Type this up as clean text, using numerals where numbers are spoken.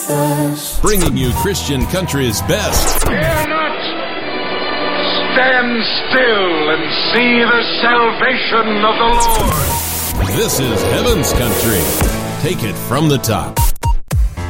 Bringing you Christian country's best. Fear not! Stand still and see the salvation of the Lord. This is Heaven's Country. Take it from the top.